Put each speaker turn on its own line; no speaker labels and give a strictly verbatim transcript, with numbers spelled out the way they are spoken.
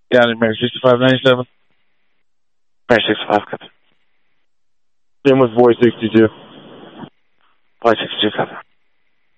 Down in Mary sixty-five ninety-seven. Mary sixty-five, copy.
Same with Voice sixty-two.
Voice sixty-two, copy.